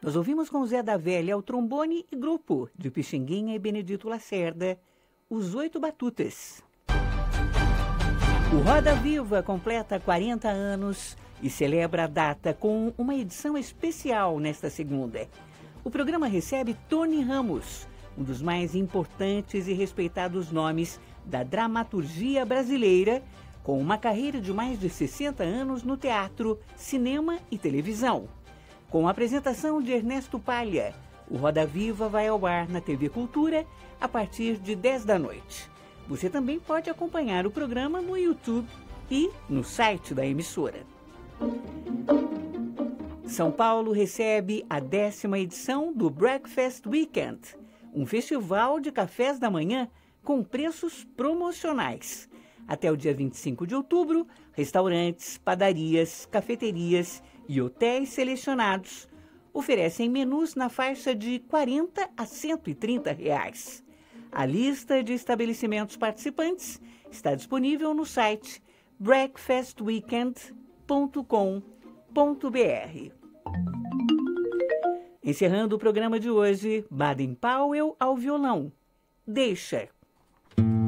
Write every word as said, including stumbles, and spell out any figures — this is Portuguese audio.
Nós ouvimos com Zé da Velha ao trombone e grupo de Pixinguinha e Benedito Lacerda, Os Oito Batutas. O Roda Viva completa quarenta anos e celebra a data com uma edição especial nesta segunda. O programa recebe Tony Ramos, um dos mais importantes e respeitados nomes da dramaturgia brasileira, com uma carreira de mais de sessenta anos no teatro, cinema e televisão. Com a apresentação de Ernesto Palha, o Roda Viva vai ao ar na T V Cultura a partir de dez da noite. Você também pode acompanhar o programa no YouTube e no site da emissora. São Paulo recebe a décima edição do Breakfast Weekend, um festival de cafés da manhã com preços promocionais. Até o dia vinte e cinco de outubro, restaurantes, padarias, cafeterias e hotéis selecionados oferecem menus na faixa de quarenta a cento e trinta reais. A lista de estabelecimentos participantes está disponível no site breakfast weekend ponto com ponto b r. Encerrando o programa de hoje, Baden Powell ao violão. Deixa.